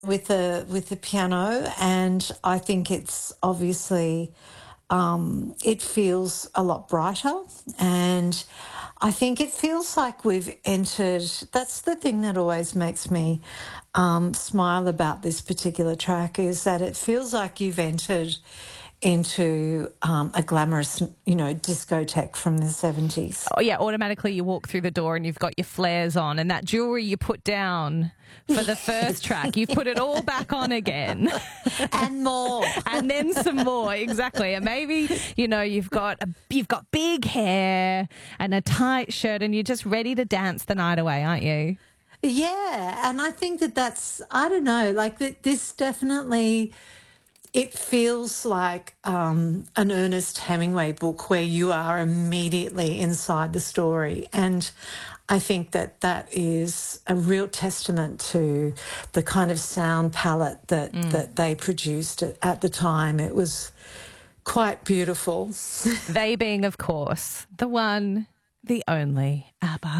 with the piano, and I think it's obviously it feels a lot brighter, and I think it feels like we've entered. That's the thing that always makes me smile about this particular track, is that it feels like you've entered into a glamorous, discotheque from the 70s. Oh, yeah, automatically you walk through the door and you've got your flares on, and that jewellery you put down for the first track, you've put it all back on again. And more. And then some more, exactly. And maybe, you've got big hair and a tight shirt and you're just ready to dance the night away, aren't you? Yeah, and I think that's, I don't know, like this definitely, it feels like an Ernest Hemingway book where you are immediately inside the story. And I think that is a real testament to the kind of sound palette that they produced at the time. It was quite beautiful. They being, of course, the one, the only ABBA.